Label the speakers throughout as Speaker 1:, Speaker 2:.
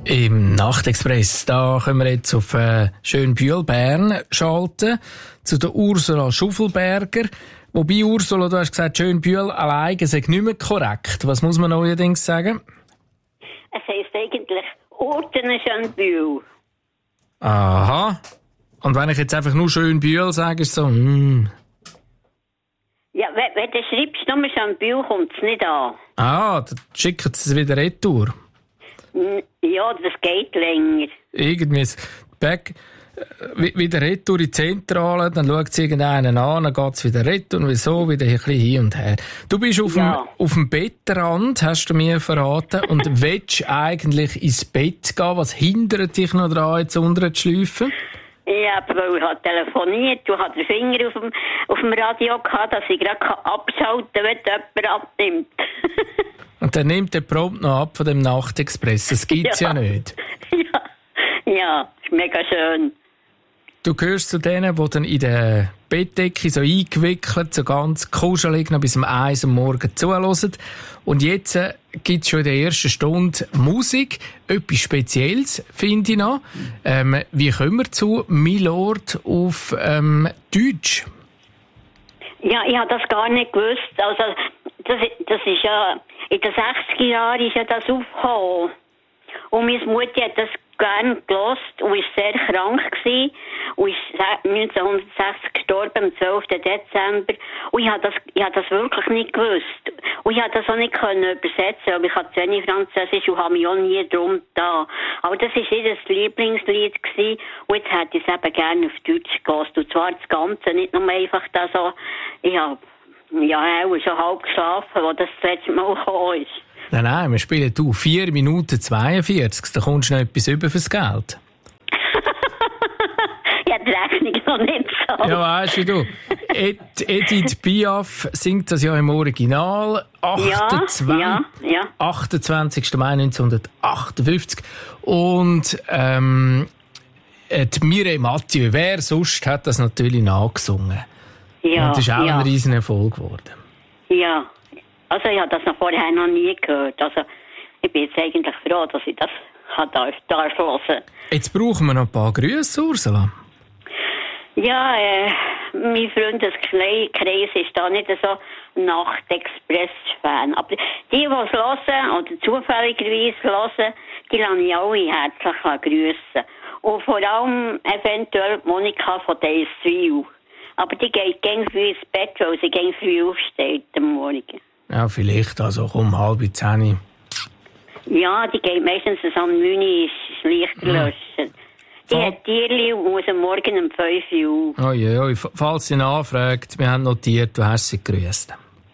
Speaker 1: Im Nachtexpress, da können wir jetzt auf Schönbühl, Bern schalten, zu der Ursula Schuffelberger. Wobei, Ursula, du hast gesagt, Schönbühl alleine sei nicht mehr korrekt. Was muss man neuerdings sagen?
Speaker 2: Es heisst eigentlich Orten Schönbühl.
Speaker 1: Aha. Und wenn ich jetzt einfach nur Schönbühl sage, ist so,
Speaker 2: Ja, wenn du schreibst, nur Schönbühl, kommt es nicht an.
Speaker 1: Ah, dann schicken sie es wieder retour.
Speaker 2: Ja, das geht länger.
Speaker 1: Irgendwie wieder retour in die Zentrale, dann schaut sie irgendeinen an, dann geht es wieder retour und wieso, wieder ein bisschen hin und her. Du bist auf dem Bettrand, hast du mir verraten, und willst eigentlich ins Bett gehen. Was hindert dich noch daran, jetzt unten zu schlafen?
Speaker 2: Ja, weil ich habe telefoniert, du hast den Finger auf dem Radio gehabt, dass ich gerade abschalten kann, wenn jemand abnimmt.
Speaker 1: Und dann nimmt der prompt noch ab von dem Nachtexpress. Das gibt's ja nicht.
Speaker 2: Ja, ist mega schön.
Speaker 1: Du gehörst zu denen, die dann in der Bettdecke so eingewickelt, so ganz kuschelig noch bis um 1 Uhr morgens zuhören. Und jetzt gibt's schon in der ersten Stunde Musik. Etwas Spezielles, finde ich noch. Wie kommen wir zu Milord auf Deutsch?
Speaker 2: Ja, ich habe das gar nicht gewusst. Also, das ist ja, in den 60er Jahren ist ja das aufgekommen. Und meine Mutter hat das gerne gehört und war sehr krank gewesen und ist 1960 gestorben, am 12. Dezember. Und ich habe das wirklich nicht gewusst. Und ich konnte das auch nicht übersetzen, aber ich habe zu wenig Französisch und habe mich auch nie drum da. Aber das war ihr Lieblingslied gewesen. Und jetzt hätte ich es eben gerne auf Deutsch gehört. Und zwar das Ganze, nicht nur einfach da so, ich habe auch schon halb geschlafen, als das letzte Mal gekommen ist.
Speaker 1: Nein, wir spielen 4 Minuten 42, da kommst du noch etwas über fürs Geld.
Speaker 2: Ja, die Rechnung noch nicht so.
Speaker 1: Ja, weißt du, Edith Piaf singt das ja im Original. 28. Mai 1958. Und die Mireille Mathieu, wer sonst hat das natürlich nachgesungen. Ja, und das ist auch ein riesen Erfolg geworden.
Speaker 2: Ja. Also ich habe das noch vorher noch nie gehört. Also ich bin jetzt eigentlich froh, dass ich das darf hören.
Speaker 1: Jetzt brauchen wir noch ein paar Grüße, Ursula.
Speaker 2: Ja, mein Freundeskreis ist da nicht so Nachtexpress-Fan. Aber die es hören oder zufälligerweise hören, die lasse ich alle herzlich grüßen. Und vor allem eventuell Monika von Deiswil. Aber die geht gern früh ins Bett, weil sie gern früh aufsteht am Morgen.
Speaker 1: Ja, vielleicht, also um 9:30.
Speaker 2: Ja, die geht meistens am 9 Uhr Licht löschen. Die hat Tierli und muss am Morgen um 5 Uhr.
Speaker 1: Oi, falls sie nachfragt, wir haben notiert, du hast sie gegrüßt.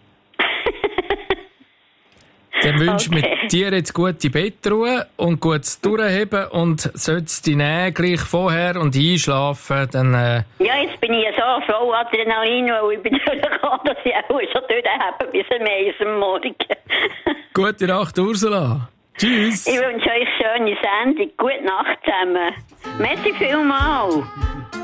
Speaker 1: Dann wünschen wir dir jetzt gute Bettruhe und gutes Durchheben und sollst du dich gleich vorher und einschlafen, dann...
Speaker 2: Ja, jetzt bin ich ja so voll Adrenalin, weil ich bin durchgekommen, dass ich auch schon durchhebe bis am 1 Uhr morgen.
Speaker 1: Gute Nacht, Ursula. Tschüss.
Speaker 2: Ich wünsche euch schöne Sendung. Gute Nacht zusammen. Merci vielmals.